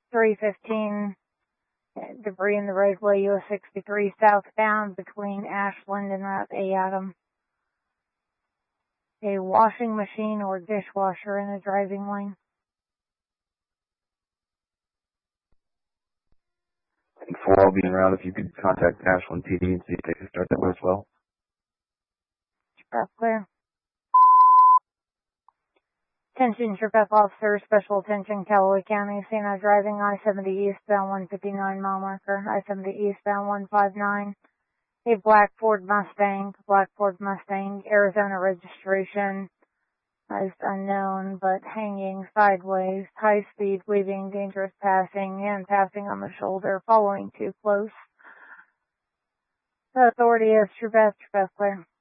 315, debris in the roadway, US 63 southbound between Ashland and A. Adam. A washing machine or dishwasher in the driving lane. And for all being around, if you could contact Ashland PD and see if they can start that way as well. That's clear. Attention, Trip officer, special attention, Callaway County, Siena driving I-70 eastbound 159 mile marker, I-70 eastbound 159. A black Ford Mustang, Arizona registration, is unknown, but hanging sideways, high speed, weaving, dangerous passing, and passing on the shoulder, following too close. The authority is True Best, clear.